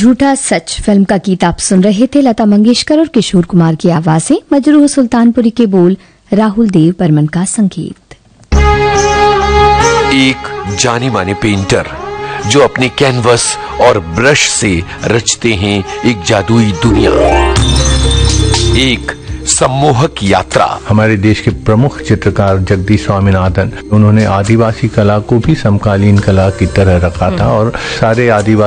झूठा सच फिल्म का गीत आप सुन रहे थे। लता मंगेशकर और किशोर कुमार की आवाजें, मजरूह सुल्तानपुरी के बोल, राहुल देव बर्मन का संगीत। एक जाने माने पेंटर जो अपने कैनवस और ब्रश से रचते हैं एक जादुई दुनिया, एक सम्मोहक यात्रा। हमारे देश के प्रमुख चित्रकार जगदीश स्वामीनाथन, उन्होंने आदिवासी कला को भी समकालीन कला की तरह रखा था और सारे आदिवासी